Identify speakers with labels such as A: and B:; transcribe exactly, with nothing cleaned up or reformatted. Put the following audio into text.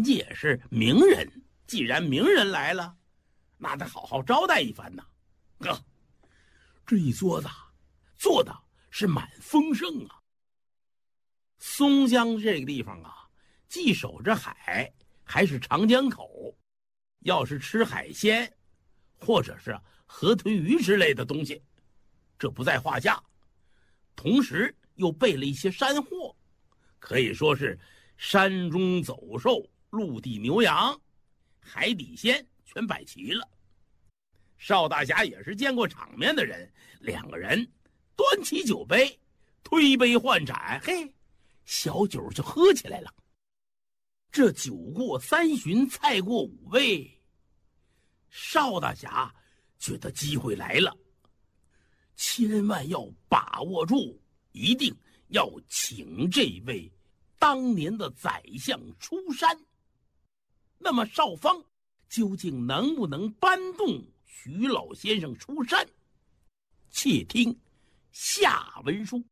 A: 人家也是名人，既然名人来了，那得好好招待一番呐。呵，这一桌子做的是蛮丰盛啊。松江这个地方啊，既守着海，还是长江口，要是吃海鲜或者是河豚鱼之类的东西，这不在话下。同时又备了一些山货，可以说是山中走兽、陆地牛羊、海底鲜全摆齐了。邵大侠也是见过场面的人，两个人端起酒杯，推杯换盏，嘿，小酒就喝起来了。这酒过三巡，菜过五味，邵大侠觉得机会来了，千万要把握住，一定要请这位当年的宰相出山。那么邵方究竟能不能搬动徐老先生出山？且听下文书。